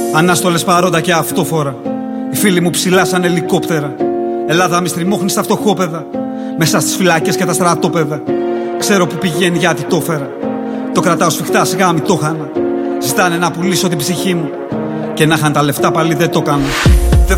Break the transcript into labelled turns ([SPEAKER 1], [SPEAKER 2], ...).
[SPEAKER 1] Ανάστολες παρόντα και αυτόφορα. Οι φίλοι μου ψηλά σαν ελικόπτερα. Ελλάδα μη στριμώχνει στα φτωχόπεδα. Μέσα στις φυλακές και τα στρατόπεδα. Ξέρω που πηγαίνει γιατί το έφερα. Το κρατάω σφιχτά σιγά μη το χάνα. Ζητάνε να πουλήσω την ψυχή μου. Και να είχαν τα λεφτά πάλι δεν το έκανα.